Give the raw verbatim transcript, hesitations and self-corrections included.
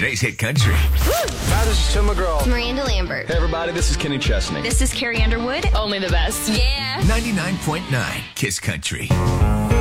today's Hit Country. Hi, this is Tim McGraw. It's Miranda Lambert. Hey, everybody, this is Kenny Chesney. This is Carrie Underwood. Only the best. Yeah. ninety-nine point nine Kiss Country.